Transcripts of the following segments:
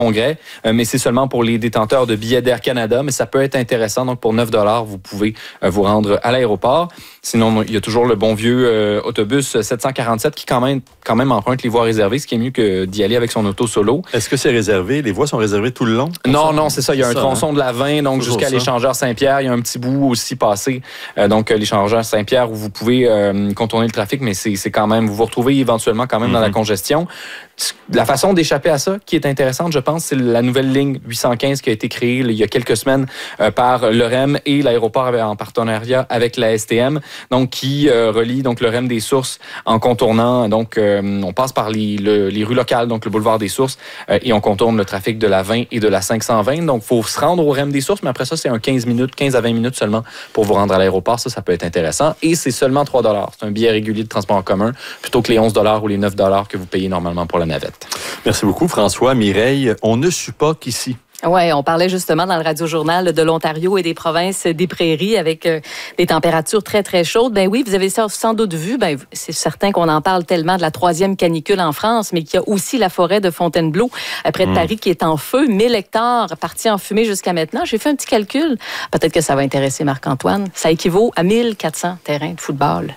congrès, mais c'est seulement pour les détenteurs de billets d'Air Canada, mais ça peut être intéressant. Donc, pour 9 $, vous pouvez vous rendre à l'aéroport. Sinon, il y a toujours le bon vieux autobus 747 qui quand même emprunte les voies réservées, ce qui est mieux que d'y aller avec son auto solo. Est-ce que c'est réservé? Les voies sont réservées tout le long? Non, c'est ça. Il y a un tronçon de la 20, donc jusqu'à l'échangeur Saint-Pierre. Il y a un petit bout aussi passé, donc l'échangeur Saint-Pierre, où vous pouvez contourner le trafic, mais c'est quand même, vous vous retrouvez éventuellement quand même dans la congestion. La façon d'échapper à ça, qui est intéressante, je pense, c'est la nouvelle ligne 815 qui a été créée il y a quelques semaines par le REM et l'aéroport en partenariat avec la STM, donc qui relie donc le REM des Sources en contournant. Donc, on passe par les rues locales, donc le boulevard des Sources, et on contourne le trafic de la 20 et de la 520. Donc, il faut se rendre au REM des Sources, mais après ça, c'est un 15 à 20 minutes seulement pour vous rendre à l'aéroport. Ça peut être intéressant. Et c'est seulement 3 $. C'est un billet régulier de transport en commun, plutôt que les 11 $ ou les 9 $ que vous payez normalement pour la navette. Merci beaucoup, François. Mireille, on ne supporte qu'ici. Oui, on parlait justement dans le Radio-Journal de l'Ontario et des provinces des prairies avec des températures très, très chaudes. Ben oui, vous avez ça sans doute vu. Ben, c'est certain qu'on en parle tellement de la 3e canicule en France, mais qu'il y a aussi la forêt de Fontainebleau, près de Paris, qui est en feu. 1000 hectares partis en fumée jusqu'à maintenant. J'ai fait un petit calcul. Peut-être que ça va intéresser Marc-Antoine. Ça équivaut à 1400 terrains de football.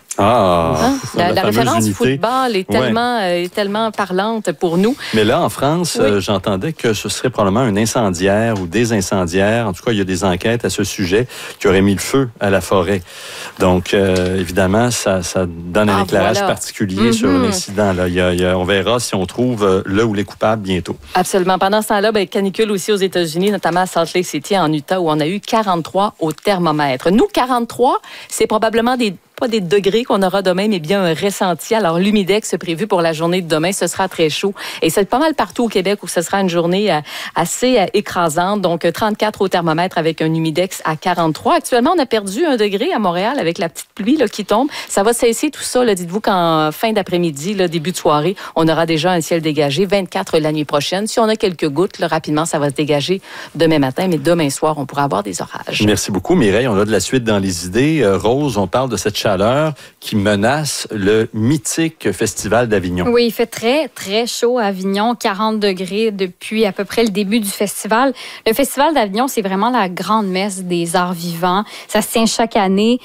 La référence football est tellement parlante pour nous. Mais là, en France, j'entendais que ce serait probablement un incendiaire ou des incendiaires. En tout cas, il y a des enquêtes à ce sujet qui auraient mis le feu à la forêt. Donc, évidemment, ça donne un éclairage particulier sur l'incident. Là. On verra si on trouve là où les coupables bientôt. Absolument. Pendant ce temps-là, canicule aussi aux États-Unis, notamment à Salt Lake City, en Utah, où on a eu 43 au thermomètre. Nous, 43, c'est probablement pas des degrés qu'on aura demain, mais bien un ressenti. Alors, l'humidex prévu pour la journée de demain, ce sera très chaud. Et c'est pas mal partout au Québec où ce sera une journée assez écrasante. Donc, 34 au thermomètre avec un humidex à 43. Actuellement, on a perdu 1 degré à Montréal avec la petite pluie qui tombe. Ça va cesser tout ça. Dites-vous qu'en fin d'après-midi, début de soirée, on aura déjà un ciel dégagé. 24 la nuit prochaine. Si on a quelques gouttes, rapidement, ça va se dégager demain matin. Mais demain soir, on pourra avoir des orages. Merci beaucoup, Mireille. On a de la suite dans les idées. Rose, on parle de cette chaleur qui menace le mythique Festival d'Avignon. Oui, il fait très, très chaud à Avignon, 40 degrés depuis à peu près le début du festival. Le Festival d'Avignon, c'est vraiment la grande messe des arts vivants. Ça se tient chaque année.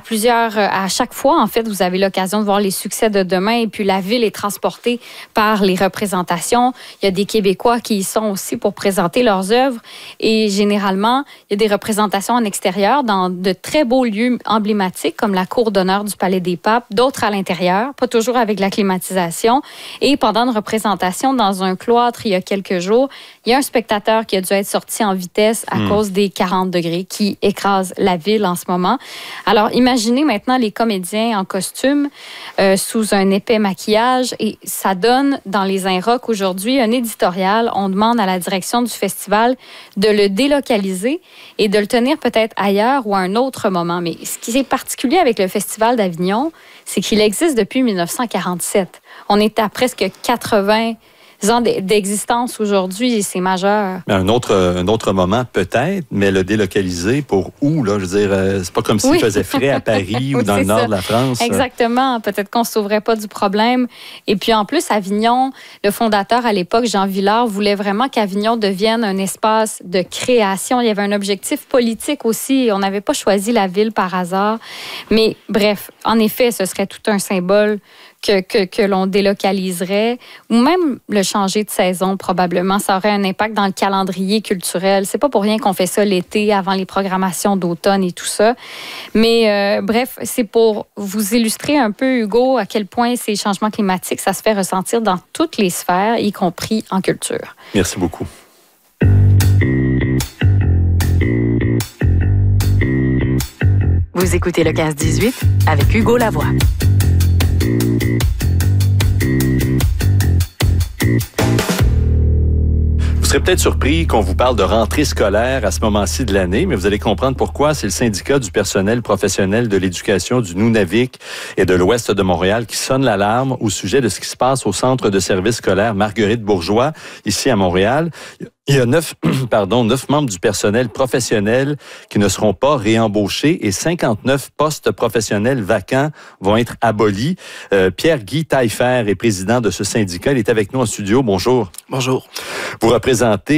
À chaque fois, en fait, vous avez l'occasion de voir les succès de demain et puis la ville est transportée par les représentations. Il y a des Québécois qui y sont aussi pour présenter leurs œuvres et généralement, il y a des représentations en extérieur dans de très beaux lieux emblématiques comme la cour d'honneur du Palais des Papes, d'autres à l'intérieur, pas toujours avec la climatisation. Et pendant une représentation dans un cloître il y a quelques jours, il y a un spectateur qui a dû être sorti en vitesse à cause des 40 degrés qui écrasent la ville en ce moment. Alors, imaginez maintenant les comédiens en costume sous un épais maquillage et ça donne dans les Inrocks aujourd'hui un éditorial. On demande à la direction du festival de le délocaliser et de le tenir peut-être ailleurs ou à un autre moment. Mais ce qui est particulier avec le Festival d'Avignon, c'est qu'il existe depuis 1947. On est à presque 80 ans d'existence aujourd'hui et c'est majeur. Mais un autre moment peut-être, mais le délocaliser pour où, là? Je veux dire, c'est pas comme s'il faisait frais à Paris ou dans le nord de la France. Exactement. Peut-être qu'on ne sauverait pas du problème. Et puis en plus, Avignon, le fondateur à l'époque, Jean Villard, voulait vraiment qu'Avignon devienne un espace de création. Il y avait un objectif politique aussi. On n'avait pas choisi la ville par hasard. Mais bref, en effet, ce serait tout un symbole que l'on délocaliserait ou même le changer de saison probablement. Ça aurait un impact dans le calendrier culturel. C'est pas pour rien qu'on fait ça l'été avant les programmations d'automne et tout ça. Mais bref, c'est pour vous illustrer un peu, Hugo, à quel point ces changements climatiques, ça se fait ressentir dans toutes les sphères, y compris en culture. Merci beaucoup. Vous écoutez le 15-18 avec Hugo Lavoie. Vous serez peut-être surpris qu'on vous parle de rentrée scolaire à ce moment-ci de l'année, mais vous allez comprendre pourquoi. C'est le syndicat du personnel professionnel de l'éducation du Nunavik et de l'Ouest de Montréal qui sonne l'alarme au sujet de ce qui se passe au centre de service scolaire Marguerite-Bourgeois, ici à Montréal. Il y a 9 membres du personnel professionnel qui ne seront pas réembauchés et 59 postes professionnels vacants vont être abolis. Pierre-Guy Taillefer est président de ce syndicat. Il est avec nous en studio. Bonjour. Bonjour. Vous représentez